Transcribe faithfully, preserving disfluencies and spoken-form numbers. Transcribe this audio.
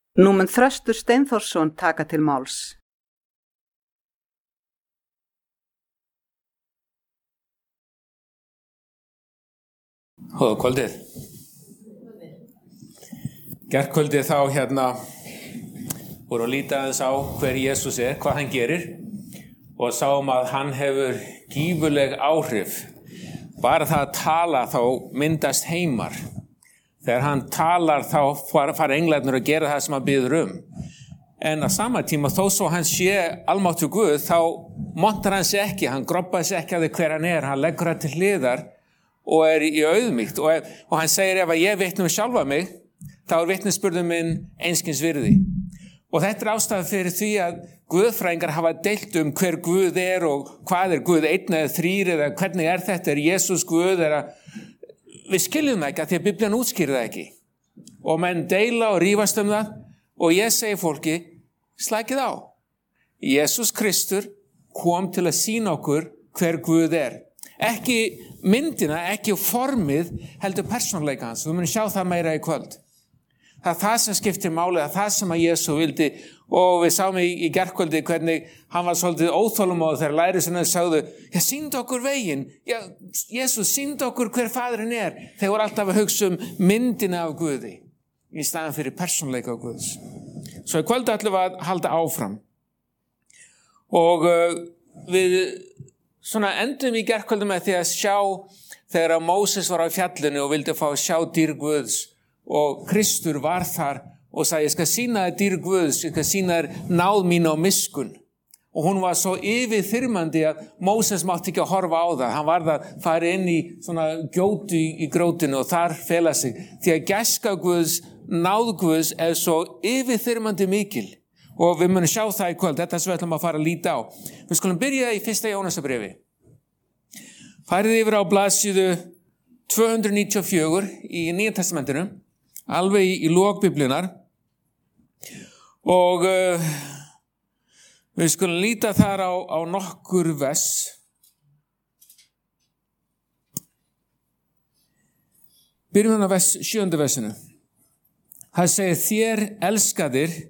Nú mun Þröstur Steinþórsson taka til máls. Góða kvöldið. Gærkvöldið þá hérna voru að líta aðeins á hver Jesús er, hvað hann gerir og sáum að hann hefur gífurleg áhrif. Bara það að tala þá myndast heimar. Þegar hann talar þá fara englarnir að gera það sem hann biður um. En á sama tíma þó svo hann sé almáttugur Guð þá montar hann sig ekki, hann groppaði sig ekki að því hver hann er, hann leggur það til hliðar og er í auðmýkt og, og hann segir ef að ég vitni um sjálfa mig þá er vitnisburður minn einskis virði. Og þetta er ástæða fyrir því að guðfræðingar hafa deilt um hver Guð er og hvað er Guð, einn eða þrír eða hvernig er þetta, er Jesús Guð, er að við skiljum það ekki að því að Biblían útskýrir það ekki. Og menn deila og rífast um það og ég segi fólki, slækið á. Jesús Kristur kom til að sýna okkur hver Guð er. Ekki myndina, ekki formið, heldur persónuleika hans. Við munum sjá það meira í kvöld. Það er það sem skiptir máli, það er það sem að Jesú vildi og við sáum í, í gærkvöldi hvernig hann var svolítið óþolumóður þegar lærisveinarnir sagðu, já, sýndu okkur veginn, já, Jesú, sýndu okkur hver faðurinn er. Þeir voru alltaf að hugsa um myndina af Guði í staðan fyrir persónuleika af Guðs. Svo í kvöldi ætlum við að halda áfram og uh, við svona endum í gærkvöldi með því að sjá þegar að Móses var á fjallinu og vildi fá að sjá dýr Guðs og Kristur var þar og sagði, ég skal sýna þér dýr Guðs, ég skal sýna þér náð mín og miskun. Og hún var svo yfirþyrmandi að Móses mátti ekki að horfa á það. Hann varð að fara inn í svona gjótu í, í grótinu og þar fela sig. Því að gæska Guðs, náð Guðs er svo yfirþyrmandi mikil. Og við munum sjá það í kvöld, þetta er svo við ætlum að fara að líta á. Við skulum byrja í fyrsta Jónasarbréfi. Farið yfir á blaðsíðu tvö hundruð níutíu og fjögur í Nýja testamentinu, alveg í, í lok Biblíunar. Og uh, við skulum líta þar á, á nokkur vers. Byrjum hann á vers, sjöunda versinu. Það segir þér elskaðir